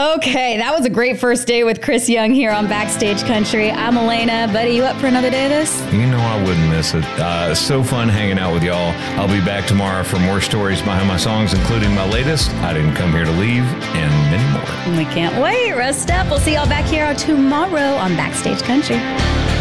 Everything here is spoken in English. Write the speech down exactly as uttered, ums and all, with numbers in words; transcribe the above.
Okay, that was a great first day with Chris Young here on Backstage Country. I'm Elena. Buddy, you up for another day of this? You know I wouldn't miss it. Uh, it's so fun hanging out with y'all. I'll be back tomorrow for more stories behind my songs, including my latest, I Didn't Come Here to Leave, and many more. We can't wait. Rest up. We'll see y'all back here tomorrow on Backstage Country.